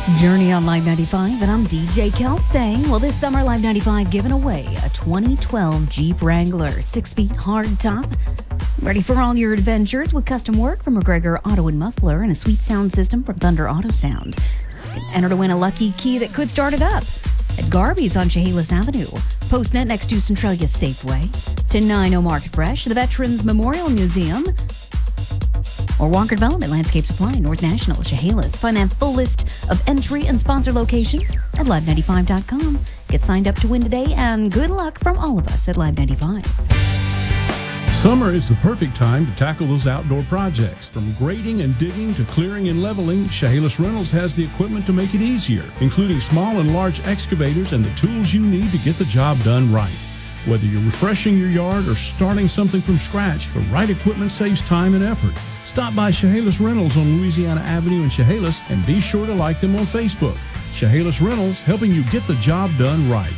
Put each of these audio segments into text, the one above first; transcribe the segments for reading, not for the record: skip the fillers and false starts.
Journey on Live 95, and I'm DJ Kel saying, well, this summer, Live 95 giving away a 2012 Jeep Wrangler 6-speed hardtop. Ready for all your adventures with custom work from McGregor Auto and Muffler and a sweet sound system from Thunder Auto Sound. Enter to win a lucky key that could start it up at Garvey's on Chehalis Avenue, Postnet next to Centralia Safeway, to 90 Market Fresh, the Veterans Memorial Museum, or Walker Development Landscape Supply, North National, Chehalis. Find a full list of entry and sponsor locations at live95.com. Get signed up to win today, and good luck from all of us at Live 95. Summer is the perfect time to tackle those outdoor projects. From grading and digging to clearing and leveling, Chehalis Rentals has the equipment to make it easier, including small and large excavators and the tools you need to get the job done right. Whether you're refreshing your yard or starting something from scratch, the right equipment saves time and effort. Stop by Chehalis Rentals on Louisiana Avenue in Chehalis and be sure to like them on Facebook. Chehalis Rentals, helping you get the job done right.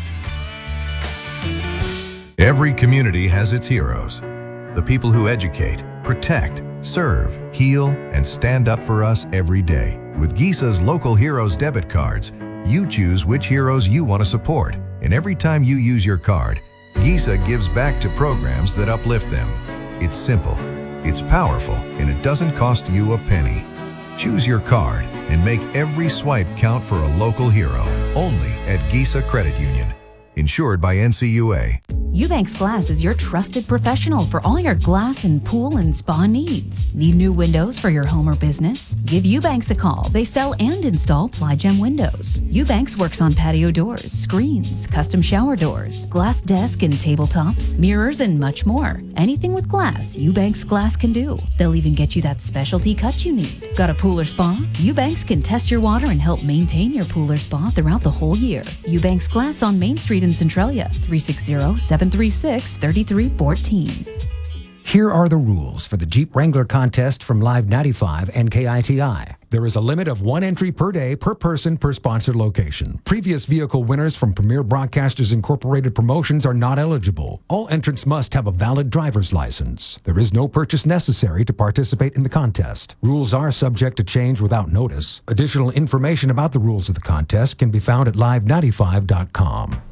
Every community has its heroes. The people who educate, protect, serve, heal, and stand up for us every day. With Gisa's Local Heroes debit cards, you choose which heroes you want to support. And every time you use your card, Gisa gives back to programs that uplift them. It's simple, it's powerful, and it doesn't cost you a penny. Choose your card and make every swipe count for a local hero. Only at Gisa Credit Union. Insured by NCUA. Eubanks Glass is your trusted professional for all your glass and pool and spa needs. Need new windows for your home or business? Give Eubanks a call. They sell and install Plygem windows. Eubanks works on patio doors, screens, custom shower doors, glass desk and tabletops, mirrors, and much more. Anything with glass, Eubanks Glass can do. They'll even get you that specialty cut you need. Got a pool or spa? Eubanks can test your water and help maintain your pool or spa throughout the whole year. Eubanks Glass on Main Street in Centralia, 360-736-3314. Here are the rules for the Jeep Wrangler contest from Live 95 and KITI. There is a limit of 1 entry per day per person per sponsored location. Previous vehicle winners from Premier Broadcasters Incorporated promotions are not eligible. All entrants must have a valid driver's license. There is no purchase necessary to participate in the contest. Rules are subject to change without notice. Additional information about the rules of the contest can be found at live95.com.